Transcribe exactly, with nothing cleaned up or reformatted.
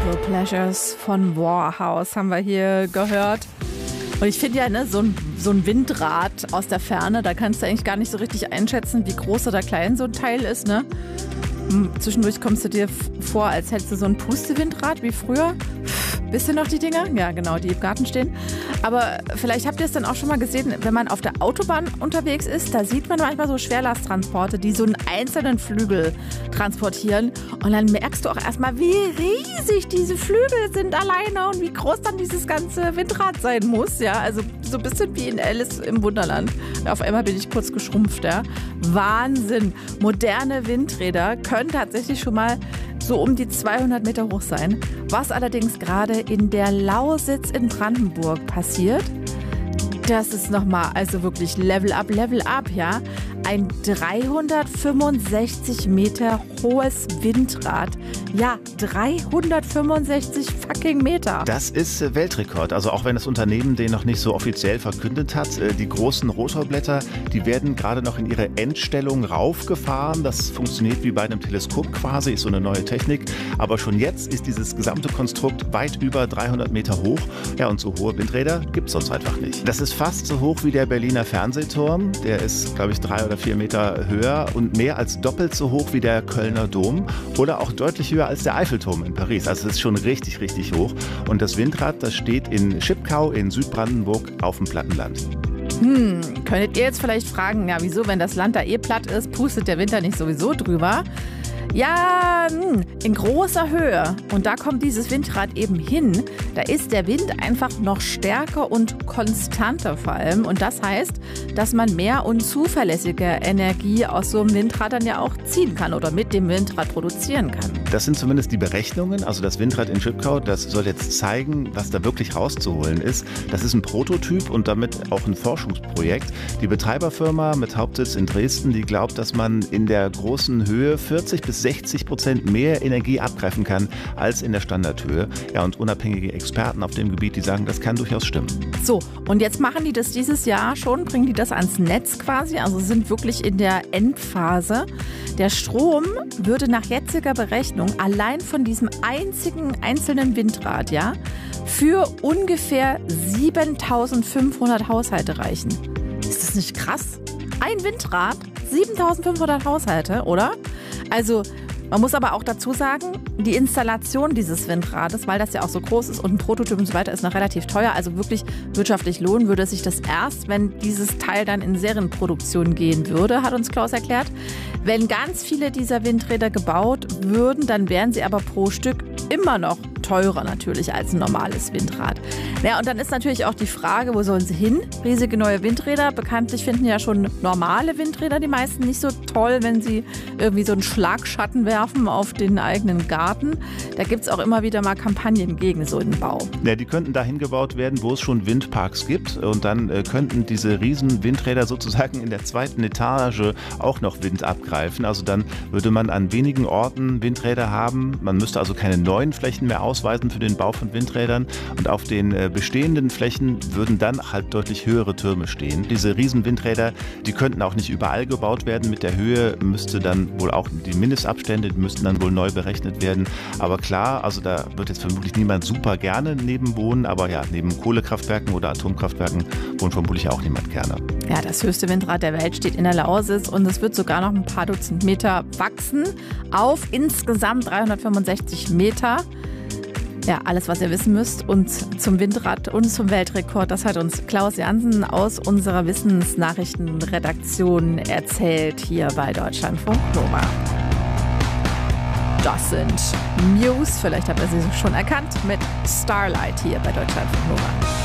Simple Pleasures von Warhouse haben wir hier gehört. Und ich finde ja, ne, so ein, so ein Windrad aus der Ferne, da kannst du eigentlich gar nicht so richtig einschätzen, wie groß oder klein so ein Teil ist, ne? Zwischendurch kommst du dir vor, als hättest du so ein Pustewindrad wie früher. Wisst ihr noch die Dinger? Ja, genau, die im Garten stehen. Aber vielleicht habt ihr es dann auch schon mal gesehen, wenn man auf der Autobahn unterwegs ist, da sieht man manchmal so Schwerlasttransporte, die so einen einzelnen Flügel transportieren. Und dann merkst du auch erstmal, wie riesig diese Flügel sind alleine und wie groß dann dieses ganze Windrad sein muss. Ja, also so ein bisschen wie in Alice im Wunderland. Auf einmal bin ich kurz geschrumpft. Ja. Wahnsinn. Moderne Windräder können tatsächlich schon mal so um die zweihundert Meter hoch sein. Was allerdings gerade in der Lausitz in Brandenburg passiert, das ist nochmal, also wirklich Level up, Level up, ja. Ein dreihundertfünfundsechzig Meter hohes Windrad. Ja, dreihundertfünfundsechzig fucking Meter. Das ist Weltrekord. Also auch wenn das Unternehmen den noch nicht so offiziell verkündet hat. Die großen Rotorblätter, die werden gerade noch in ihre Endstellung raufgefahren. Das funktioniert wie bei einem Teleskop quasi, ist so eine neue Technik. Aber schon jetzt ist dieses gesamte Konstrukt weit über dreihundert Meter hoch. Ja, und so hohe Windräder gibt es sonst einfach nicht. Das ist fast so hoch wie der Berliner Fernsehturm. Der ist, glaube ich, drei oder vier Meter höher und mehr als doppelt so hoch wie der Kölner Dom oder auch deutlich höher als der Eiffelturm in Paris. Also es ist schon richtig, richtig hoch. Und das Windrad, das steht in Schipkau in Südbrandenburg auf dem Plattenland. Hm, könntet ihr jetzt vielleicht fragen, ja, wieso, wenn das Land da eh platt ist, pustet der Wind da nicht sowieso drüber? Ja, in großer Höhe. Und da kommt dieses Windrad eben hin. Da ist der Wind einfach noch stärker und konstanter vor allem. Und das heißt, dass man mehr und zuverlässige Energie aus so einem Windrad dann ja auch ziehen kann oder mit dem Windrad produzieren kann. Das sind zumindest die Berechnungen. Also das Windrad in Schipkau, das soll jetzt zeigen, was da wirklich rauszuholen ist. Das ist ein Prototyp und damit auch ein Forschungsprojekt. Die Betreiberfirma mit Hauptsitz in Dresden, die glaubt, dass man in der großen Höhe vierzig bis sechzig Prozent mehr Energie abgreifen kann als in der Standardhöhe. Ja, und unabhängige Experten auf dem Gebiet, die sagen, das kann durchaus stimmen. So, und jetzt machen die das dieses Jahr schon, bringen die das ans Netz quasi, also sind wirklich in der Endphase. Der Strom würde nach jetziger Berechnung allein von diesem einzigen einzelnen Windrad, ja, für ungefähr siebentausendfünfhundert Haushalte reichen. Ist das nicht krass? Ein Windrad, siebentausendfünfhundert Haushalte, oder? Also man muss aber auch dazu sagen, die Installation dieses Windrades, weil das ja auch so groß ist und ein Prototyp und so weiter, ist noch relativ teuer. Also wirklich wirtschaftlich lohnen würde es sich das erst, wenn dieses Teil dann in Serienproduktion gehen würde, hat uns Klaus erklärt. Wenn ganz viele dieser Windräder gebaut würden, dann wären sie aber pro Stück immer noch teurer natürlich als ein normales Windrad. Ja, und dann ist natürlich auch die Frage, wo sollen sie hin? Riesige neue Windräder. Bekanntlich finden ja schon normale Windräder die meisten nicht so toll, wenn sie irgendwie so einen Schlagschatten werfen auf den eigenen Garten. Da gibt es auch immer wieder mal Kampagnen gegen so einen Bau. Ja, die könnten dahin gebaut werden, wo es schon Windparks gibt. Und dann äh, könnten diese riesen Windräder sozusagen in der zweiten Etage auch noch Wind abgreifen. Also dann würde man an wenigen Orten Windräder haben. Man müsste also keine neuen Flächen mehr ausweisen für den Bau von Windrädern. Und auf den äh, bestehenden Flächen würden dann halt deutlich höhere Türme stehen. Diese riesen Windräder, die könnten auch nicht überall gebaut werden. Mit der Höhe müsste dann wohl auch die Mindestabstände, die müssten dann wohl neu berechnet werden. Aber klar, also da wird jetzt vermutlich niemand super gerne neben wohnen. Aber ja, neben Kohlekraftwerken oder Atomkraftwerken wohnt vermutlich auch niemand gerne. Ja, das höchste Windrad der Welt steht in der Lausitz und es wird sogar noch ein paar Dutzend Meter wachsen auf insgesamt dreihundertfünfundsechzig Meter. Ja, alles, was ihr wissen müsst und zum Windrad und zum Weltrekord, das hat uns Klaus Jansen aus unserer Wissensnachrichtenredaktion erzählt hier bei Deutschlandfunk Nova. Das sind Muse, vielleicht habt ihr sie schon erkannt, mit Starlight hier bei Deutschlandfunk Nova.